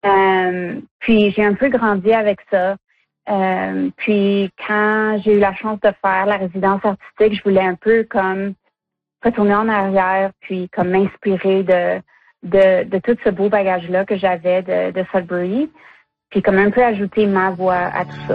Puis j'ai un peu grandi avec ça. Puis quand j'ai eu la chance de faire la résidence artistique, je voulais un peu comme retourner en arrière, puis comme m'inspirer de tout ce beau bagage-là que j'avais de Sudbury, puis comme un peu ajouter ma voix à tout ça.